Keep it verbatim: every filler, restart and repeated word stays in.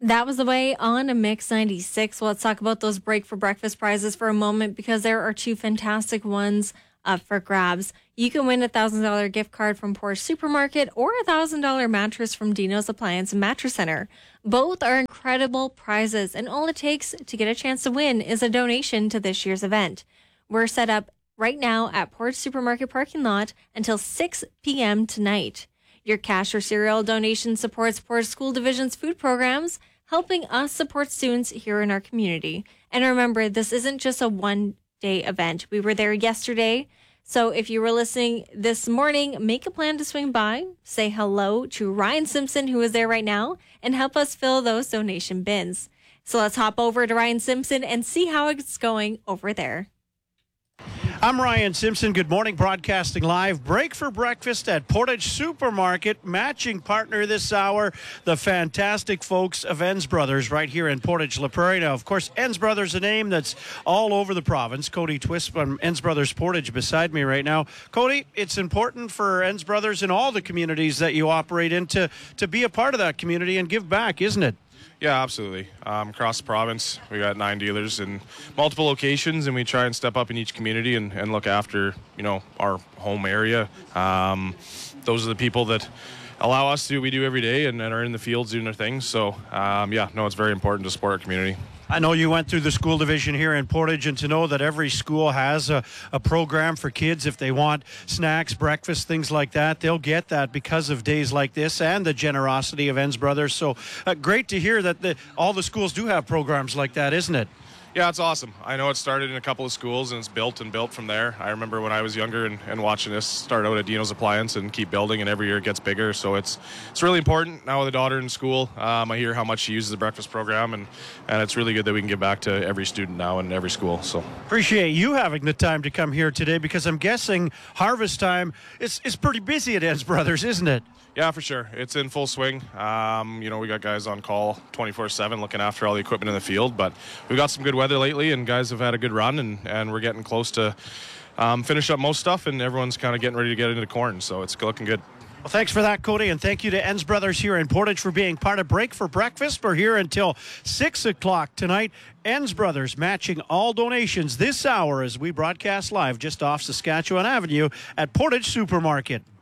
That was the way on a Mix ninety-six. Well, let's talk about those break for breakfast prizes for a moment because there are two fantastic ones up for grabs. You can win a one thousand dollars gift card from Portage Supermarket or a one thousand dollars mattress from Dino's Appliance and Mattress Center. Both are incredible prizes, and all it takes to get a chance to win is a donation to this year's event. We're set up right now at Portage Supermarket parking lot until six p.m. tonight. Your cash or cereal donation supports Portage School Division's food programs, helping us support students here in our community. And remember, this isn't just a one-day event. We were there yesterday. So if you were listening this morning, make a plan to swing by, say hello to Ryan Simpson, who is there right now, and help us fill those donation bins. So let's hop over to Ryan Simpson and see how it's going over there. I'm Ryan Simpson. Good morning, broadcasting live. Break for breakfast at Portage Supermarket. Matching partner this hour, the fantastic folks of Enns Brothers right here in Portage La Prairie. Now, of course, Enns Brothers, a name that's all over the province. Cody Twist from Enns Brothers Portage beside me right now. Cody, it's important for Enns Brothers in all the communities that you operate in to, to be a part of that community and give back, isn't it? Yeah, absolutely. Um, across the province, we got nine dealers in multiple locations, and we try and step up in each community and, and look after, you know, our home area. Um, those are the people that allow us to do what we do every day and, and are in the fields doing their things. So, um, yeah, no, it's very important to support our community. I know you went through the school division here in Portage, and to know that every school has a, a program for kids if they want snacks, breakfast, things like that, they'll get that because of days like this and the generosity of Enns Brothers. So uh, great to hear that the, all the schools do have programs like that, isn't it? Yeah, it's awesome. I know it started in a couple of schools, and it's built and built from there. I remember when I was younger and, and watching this start out at Dino's Appliance and keep building, and every year it gets bigger. So it's it's really important. Now with a daughter in school, um, I hear how much she uses the breakfast program, and, and it's really good that we can give back to every student now in every school. So appreciate you having the time to come here today, because I'm guessing harvest time is, is pretty busy at Enns Brothers, isn't it? Yeah, for sure. It's in full swing. Um, you know, we got guys on call twenty-four seven looking after all the equipment in the field, but we've got some good weather lately, and guys have had a good run, and, and we're getting close to um, finish up most stuff, and everyone's kind of getting ready to get into corn, so it's looking good. Well, thanks for that, Cody, and thank you to Enns Brothers here in Portage for being part of Break for Breakfast. We're here until six o'clock tonight. Enns Brothers matching all donations this hour as we broadcast live just off Saskatchewan Avenue at Portage Supermarket.